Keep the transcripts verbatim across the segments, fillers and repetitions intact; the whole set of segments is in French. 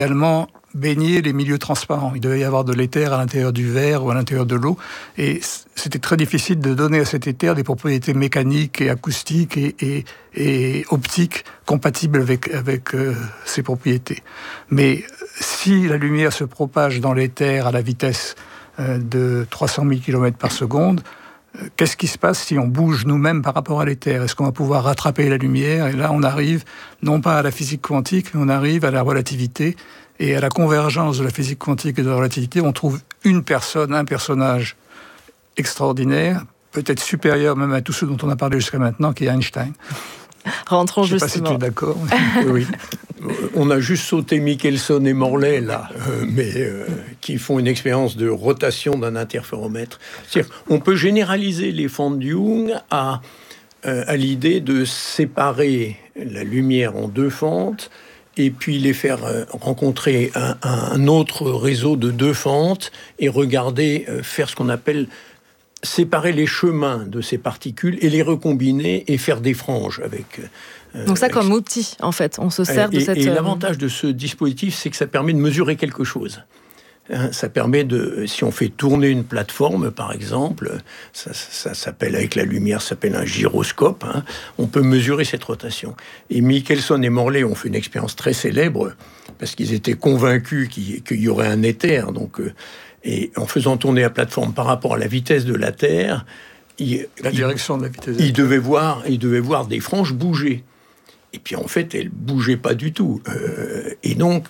également baigner les milieux transparents. Il devait y avoir de l'éther à l'intérieur du verre ou à l'intérieur de l'eau, et c'était très difficile de donner à cet éther des propriétés mécaniques et acoustiques et, et, et optiques compatibles avec, avec euh, ces propriétés. Mais si la lumière se propage dans l'éther à la vitesse euh, de trois cent mille kilomètres par seconde, euh, qu'est-ce qui se passe si on bouge nous-mêmes par rapport à l'éther? Est-ce qu'on va pouvoir rattraper la lumière? Et là, on arrive non pas à la physique quantique, mais on arrive à la relativité. Et à la convergence de la physique quantique et de la relativité, on trouve une personne, un personnage extraordinaire, peut-être supérieur même à tous ceux dont on a parlé jusqu'à maintenant, qui est Einstein. Rentrons Je ne sais justement. pas si tu es d'accord. Oui. On a juste sauté Michelson et Morley, là, euh, mais euh, qui font une expérience de rotation d'un interféromètre. C'est-à-dire, on peut généraliser les fentes de Young à, euh, à l'idée de séparer la lumière en deux fentes, et puis les faire rencontrer un, un autre réseau de deux fentes et regarder euh, faire ce qu'on appelle séparer les chemins de ces particules et les recombiner et faire des franges avec... Euh, Donc ça avec... comme outil, en fait. On se sert de et, cette... Et l'avantage de ce dispositif, c'est que ça permet de mesurer quelque chose. Hein, ça permet de... Si on fait tourner une plateforme, par exemple, ça, ça, ça s'appelle, avec la lumière, ça s'appelle un gyroscope. Hein, on peut mesurer cette rotation. Et Michelson et Morley ont fait une expérience très célèbre parce qu'ils étaient convaincus qu'il, qu'il y aurait un éther. Donc... Euh, Et en faisant tourner la plateforme par rapport à la vitesse de la Terre, il, la direction de la vitesse. De il devait voir, il devait voir des franges bouger. Et puis en fait, elles bougeaient pas du tout. Euh, et donc,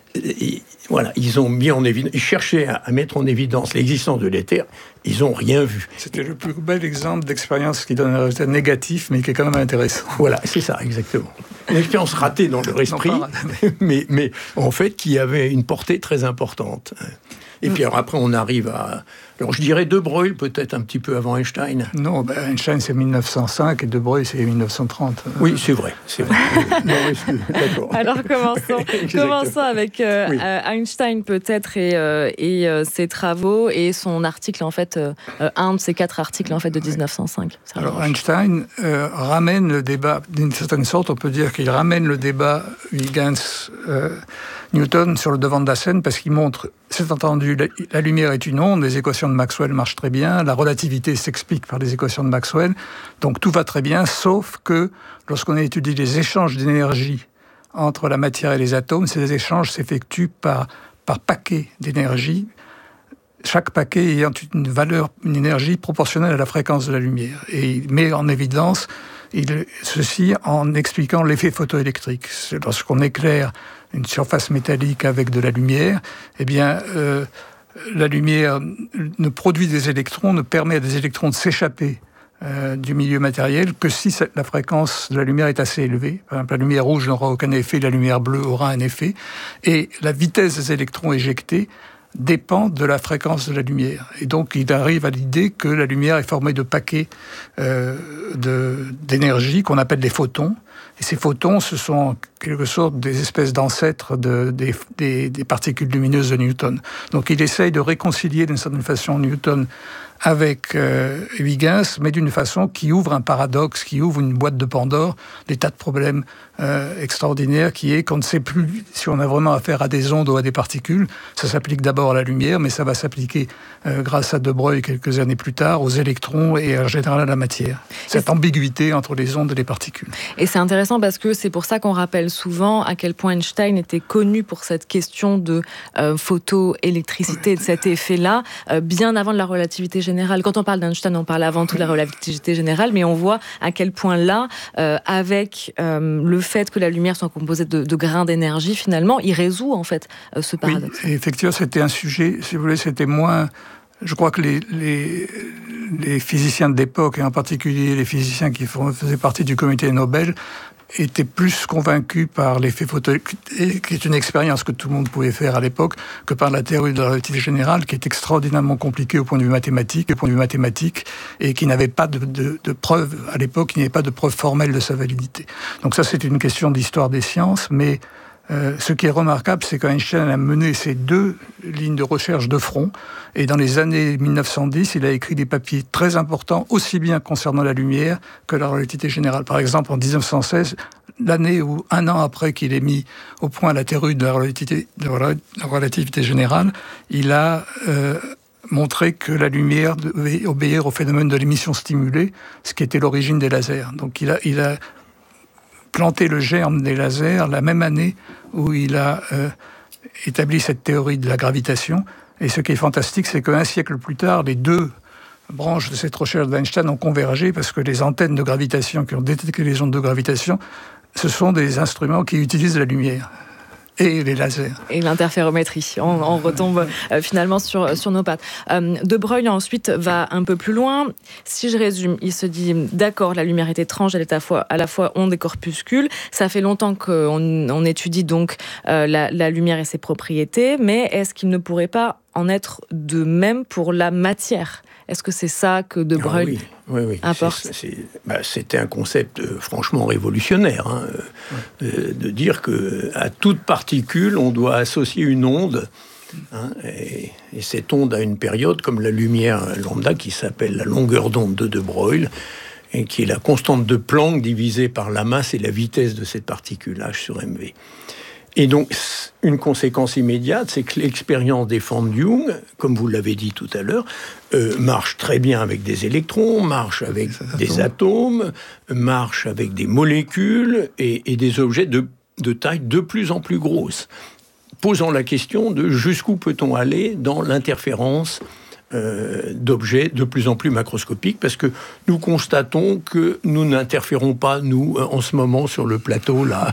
et, voilà, ils ont mis en évidence, ils cherchaient à, à mettre en évidence l'existence de l'éther. Ils ont rien vu. C'était le plus bel exemple d'expérience qui donne un résultat négatif, mais qui est quand même intéressant. Voilà, c'est ça, exactement. Une expérience ratée dans leur esprit, non, mais, mais en fait, qui avait une portée très importante. Et puis alors après, on arrive à... Alors je dirais De Broglie, peut-être un petit peu avant Einstein. Non, ben Einstein c'est mille neuf cent cinq et De Broglie c'est mille neuf cent trente. Oui, c'est vrai, c'est vrai. Non, d'accord. Alors commençons, commençons avec euh, oui. Einstein peut-être et, euh, et euh, ses travaux et son article en fait, euh, un de ses quatre articles en fait de dix-neuf cent cinq. Ça alors Einstein euh, ramène le débat, d'une certaine sorte, on peut dire qu'il ramène le débat Huygens... Euh, Newton sur le devant de la scène parce qu'il montre, c'est entendu, la, la lumière est une onde, les équations de Maxwell marchent très bien, la relativité s'explique par les équations de Maxwell, donc tout va très bien, sauf que lorsqu'on étudie les échanges d'énergie entre la matière et les atomes, ces échanges s'effectuent par, par paquets d'énergie, chaque paquet ayant une valeur, une énergie proportionnelle à la fréquence de la lumière. Et il met en évidence il, ceci en expliquant l'effet photoélectrique. C'est lorsqu'on éclaire une surface métallique avec de la lumière, eh bien, euh, la lumière ne produit des électrons, ne permet à des électrons de s'échapper euh, du milieu matériel que si la fréquence de la lumière est assez élevée. Par exemple, la lumière rouge n'aura aucun effet, la lumière bleue aura un effet. Et la vitesse des électrons éjectés dépend de la fréquence de la lumière. Et donc, il arrive à l'idée que la lumière est formée de paquets euh, de, d'énergie qu'on appelle des photons. Et ces photons, ce sont en quelque sorte des espèces d'ancêtres de, des, des, des particules lumineuses de Newton. Donc il essaye de réconcilier d'une certaine façon Newton avec euh, Huygens, mais d'une façon qui ouvre un paradoxe, qui ouvre une boîte de Pandore, des tas de problèmes euh, extraordinaires, qui est qu'on ne sait plus si on a vraiment affaire à des ondes ou à des particules. Ça s'applique d'abord à la lumière, mais ça va s'appliquer, euh, grâce à De Broglie quelques années plus tard, aux électrons et en général à la matière. Cette ambiguïté entre les ondes et les particules. Et c'est intéressant parce que c'est pour ça qu'on rappelle souvent à quel point Einstein était connu pour cette question de euh, photoélectricité, de cet effet-là, euh, bien avant de la relativité générale. Quand on parle d'Einstein, on parle avant tout de la relativité générale, mais on voit à quel point là, euh, avec euh, le fait que la lumière soit composée de, de grains d'énergie, finalement, il résout en fait euh, ce paradoxe. Oui, effectivement, c'était un sujet, si vous voulez, c'était moins... Je crois que les, les, les physiciens de l'époque, et en particulier les physiciens qui faisaient partie du comité Nobel, étaient plus convaincus par l'effet photoélectrique, qui est une expérience que tout le monde pouvait faire à l'époque, que par la théorie de la relativité générale, qui est extraordinairement compliquée au point de vue mathématique, au point de vue mathématique, et qui n'avait pas de, de, de preuves, à l'époque, il n'y avait pas de preuve formelle de sa validité. Donc ça, c'est une question d'histoire des sciences, mais Euh, ce qui est remarquable, c'est qu'Einstein a mené ces deux lignes de recherche de front, et dans les années mille neuf cent dix, il a écrit des papiers très importants, aussi bien concernant la lumière que la relativité générale. Par exemple, en dix-neuf cent seize, l'année ou un an après qu'il ait mis au point la théorie de la relativité, de la relativité générale, il a euh, montré que la lumière devait obéir au phénomène de l'émission stimulée, ce qui était l'origine des lasers. Donc il a, il a planté le germe des lasers la même année où il a euh, établi cette théorie de la gravitation. Et ce qui est fantastique, c'est qu'un siècle plus tard, les deux branches de cette recherche d'Einstein ont convergé parce que les antennes de gravitation qui ont détecté les ondes de gravitation, ce sont des instruments qui utilisent la lumière. Et les lasers. Et l'interférométrie. On, on retombe euh, finalement sur, sur nos pattes. Euh, De Broglie ensuite va un peu plus loin. Si je résume, il se dit, d'accord, la lumière est étrange, elle est à la fois, à la fois onde et corpuscule. Ça fait longtemps qu'on on étudie donc euh, la, la lumière et ses propriétés, mais est-ce qu'il ne pourrait pas en être de même pour la matière ? Est-ce que c'est ça que De Broglie ah oui, oui, oui. apporte c'est, c'est, bah, C'était un concept euh, franchement révolutionnaire, hein, euh, de dire qu'à toute particule, on doit associer une onde, hein, et, et cette onde a une période comme la lumière lambda qui s'appelle la longueur d'onde de De Broglie, et qui est la constante de Planck divisée par la masse et la vitesse de cette particule, H sur M V. Et donc, une conséquence immédiate, c'est que l'expérience des formes de Young, comme vous l'avez dit tout à l'heure, euh, marche très bien avec des électrons, marche avec des atomes, marche avec des molécules et, et des objets de, de taille de plus en plus grosse, posant la question de jusqu'où peut-on aller dans l'interférence Euh, d'objets de plus en plus macroscopiques, parce que nous constatons que nous n'interférons pas, nous, en ce moment, sur le plateau, là.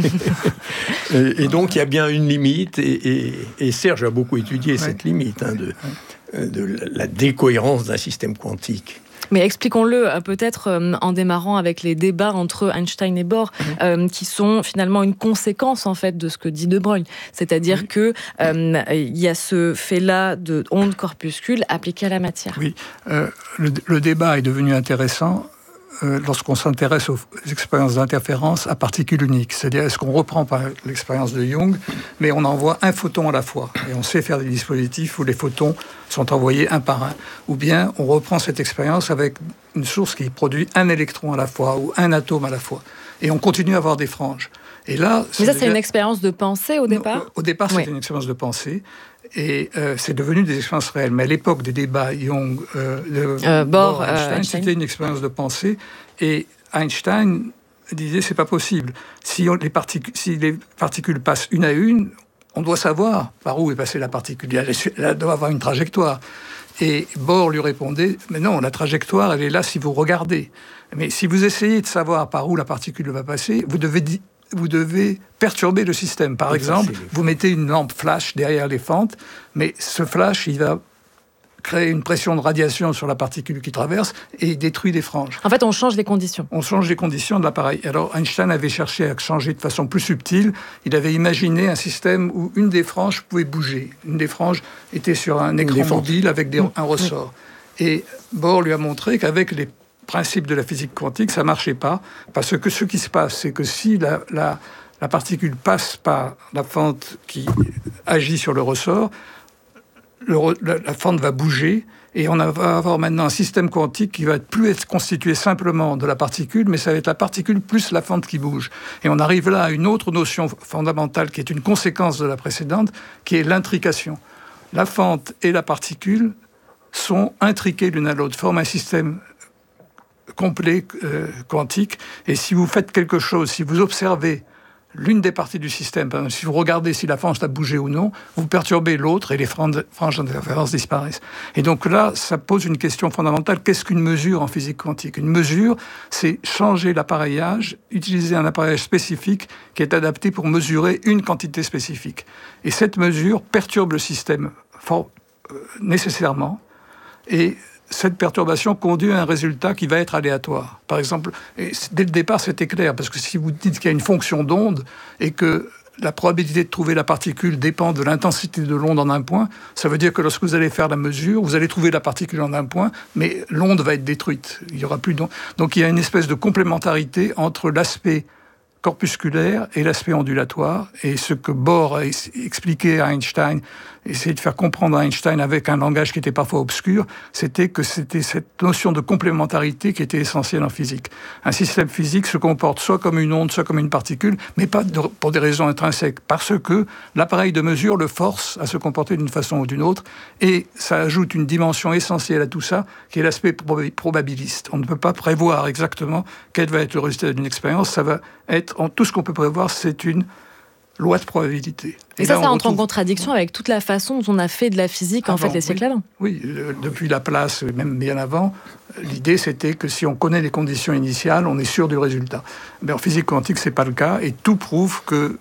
et, et donc, il y a bien une limite, et, et, et Serge a beaucoup étudié ouais. cette limite, hein, de, de la décohérence d'un système quantique. Mais expliquons-le peut-être euh, en démarrant avec les débats entre Einstein et Bohr, mmh. euh, qui sont finalement une conséquence en fait de ce que dit De Broglie. C'est-à-dire mmh. que euh, il y a ce fait-là de onde corpuscule appliquée à la matière. Oui, euh, le, le débat est devenu intéressant euh, lorsqu'on s'intéresse aux expériences d'interférence à particules uniques. C'est-à-dire, est-ce qu'on reprend par l'expérience de Young, mais on envoie un photon à la fois. Et on sait faire des dispositifs où les photons sont envoyés un par un. Ou bien, on reprend cette expérience avec une source qui produit un électron à la fois, ou un atome à la fois. Et on continue à avoir des franges. Et là, mais ça, c'est déjà... une expérience de pensée au départ ? Non, Au départ, c'était oui. une expérience de pensée. Et euh, c'est devenu des expériences réelles. Mais à l'époque des débats Young, euh, de euh, Bohr, Bohr Einstein, euh, Einstein, c'était une expérience de pensée. Et Einstein disait, c'est pas possible. Si, on, les particules, si les particules passent une à une, on doit savoir par où est passée la particule. Elle, elle doit avoir une trajectoire. Et Bohr lui répondait, mais non, la trajectoire, elle est là si vous regardez. Mais si vous essayez de savoir par où la particule va passer, vous devez dire vous devez perturber le système. Par exemple, vous mettez une lampe flash derrière les fentes, mais ce flash, il va créer une pression de radiation sur la particule qui traverse et il détruit des franges. En fait, on change les conditions. On change les conditions de l'appareil. Alors, Einstein avait cherché à changer de façon plus subtile. Il avait imaginé un système où une des franges pouvait bouger. Une des franges était sur un écran mobile avec des, un ressort. Oui. Et Bohr lui a montré qu'avec les principe de la physique quantique, ça ne marchait pas, parce que ce qui se passe, c'est que si la, la, la particule passe par la fente qui agit sur le ressort, le, la, la fente va bouger, et on va avoir maintenant un système quantique qui va plus être constitué simplement de la particule, mais ça va être la particule plus la fente qui bouge. Et on arrive là à une autre notion fondamentale qui est une conséquence de la précédente, qui est l'intrication. La fente et la particule sont intriquées l'une à l'autre, forment un système complet euh, quantique, et si vous faites quelque chose, si vous observez l'une des parties du système, par exemple, si vous regardez si la frange a bougé ou non, vous perturbez l'autre et les franges d'interférence disparaissent. Et donc là, ça pose une question fondamentale. Qu'est-ce qu'une mesure en physique quantique ? Une mesure, c'est changer l'appareillage, utiliser un appareillage spécifique qui est adapté pour mesurer une quantité spécifique. Et cette mesure perturbe le système fort, euh, nécessairement, et cette perturbation conduit à un résultat qui va être aléatoire. Par exemple, et dès le départ, c'était clair, parce que si vous dites qu'il y a une fonction d'onde et que la probabilité de trouver la particule dépend de l'intensité de l'onde en un point, ça veut dire que lorsque vous allez faire la mesure, vous allez trouver la particule en un point, mais l'onde va être détruite. Il y aura plus d'onde. Donc il y a une espèce de complémentarité entre l'aspect corpusculaire et l'aspect ondulatoire. Et ce que Bohr a expliqué à Einstein, essayer de faire comprendre à Einstein avec un langage qui était parfois obscur, c'était que c'était cette notion de complémentarité qui était essentielle en physique. Un système physique se comporte soit comme une onde, soit comme une particule, mais pas de, pour des raisons intrinsèques, parce que l'appareil de mesure le force à se comporter d'une façon ou d'une autre, et ça ajoute une dimension essentielle à tout ça, qui est l'aspect probabiliste. On ne peut pas prévoir exactement quel va être le résultat d'une expérience, ça va être, en tout ce qu'on peut prévoir, c'est une loi de probabilité. Et, et ça, là, ça entre retrouve... en contradiction avec toute la façon dont on a fait de la physique avant, en fait les siècles avant. Oui, oui euh, depuis Laplace, même bien avant, l'idée c'était que si on connaît les conditions initiales, on est sûr du résultat. Mais en physique quantique, c'est pas le cas, et tout prouve que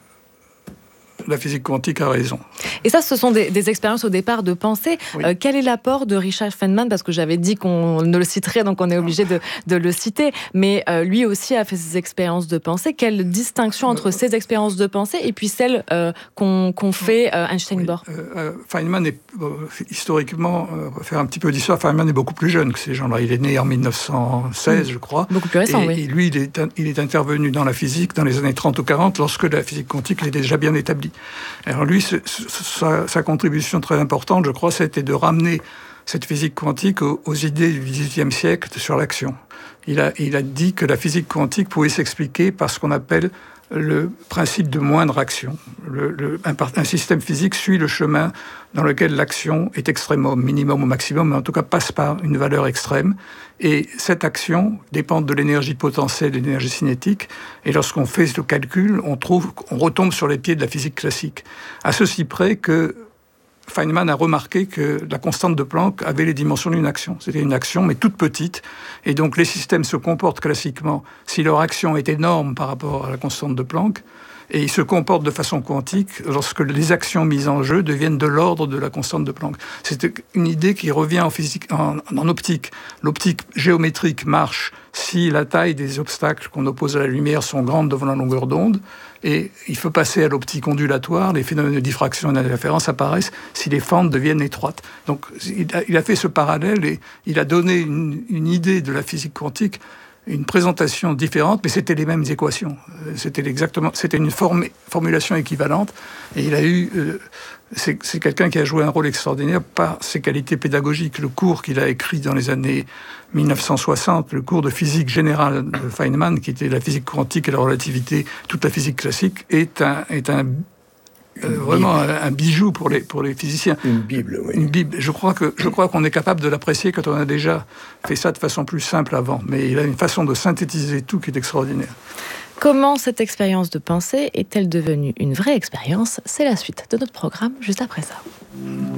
la physique quantique a raison. Et ça, ce sont des, des expériences au départ de pensée. Oui. Euh, quel est l'apport de Richard Feynman ? Parce que j'avais dit qu'on ne le citerait, donc on est obligé de, de le citer. Mais euh, lui aussi a fait ses expériences de pensée. Quelle distinction entre ces expériences de pensée et puis celles euh, qu'on, qu'on fait euh, Einstein-Bohr ? oui. euh, Feynman est, euh, historiquement, euh, on va faire un petit peu d'histoire, Feynman est beaucoup plus jeune que ces gens-là. Il est né en mille neuf cent seize, mmh. je crois. Beaucoup plus récent, et, oui. Et lui, il est, il est intervenu dans la physique dans les années trente ou quarante, lorsque la physique quantique était déjà bien établie. Alors lui, sa, sa contribution très importante, je crois, c'était de ramener cette physique quantique aux, aux idées du dix-huitième siècle sur l'action. Il a, il a dit que la physique quantique pouvait s'expliquer par ce qu'on appelle le principe de moindre action. Le, le, un, un système physique suit le chemin dans lequel l'action est extrémum, minimum ou maximum, mais en tout cas passe par une valeur extrême. Et cette action dépend de l'énergie potentielle et de l'énergie cinétique. Et lorsqu'on fait le calcul, on trouve, on retombe sur les pieds de la physique classique. À ceci près que Feynman a remarqué que la constante de Planck avait les dimensions d'une action. C'était une action, mais toute petite. Et donc, les systèmes se comportent classiquement si leur action est énorme par rapport à la constante de Planck, et ils se comportent de façon quantique lorsque les actions mises en jeu deviennent de l'ordre de la constante de Planck. C'est une idée qui revient en physique, en, en optique. L'optique géométrique marche si la taille des obstacles qu'on oppose à la lumière sont grandes devant la longueur d'onde, et il faut passer à l'optique ondulatoire, les phénomènes de diffraction et d'interférence apparaissent si les fentes deviennent étroites. Donc il a, il a fait ce parallèle et il a donné une, une idée de la physique quantique, une présentation différente, mais c'était les mêmes équations. C'était exactement, c'était une forme, formulation équivalente. Et il a eu, euh, c'est, c'est quelqu'un qui a joué un rôle extraordinaire par ses qualités pédagogiques. Le cours qu'il a écrit dans les années mille neuf cent soixante, le cours de physique générale de Feynman, qui était la physique quantique et la relativité, toute la physique classique, est un, est un Euh, vraiment un, un bijou pour les, pour les physiciens. Une Bible, oui. Une Bible. Je crois, que, je crois qu'on est capable de l'apprécier quand on a déjà fait ça de façon plus simple avant. Mais il a une façon de synthétiser tout qui est extraordinaire. Comment cette expérience de pensée est-elle devenue une vraie expérience ? C'est la suite de notre programme, juste après ça.